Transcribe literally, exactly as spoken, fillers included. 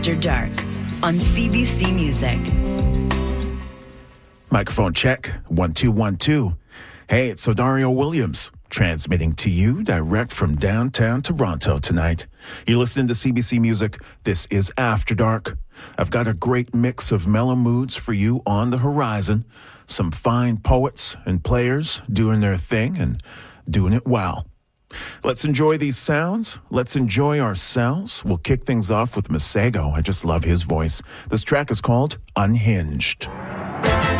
After Dark on C B C Music. Microphone check, one, two, one, two. Hey, it's Odario Williams, transmitting to you direct from downtown Toronto tonight. You're listening to C B C Music. This is After Dark. I've got a great mix of mellow moods for you on the horizon. Some fine poets and players doing their thing and doing it well. Let's enjoy these sounds. Let's enjoy ourselves. We'll kick things off with Masego. I just love his voice. This track is called Unhinged.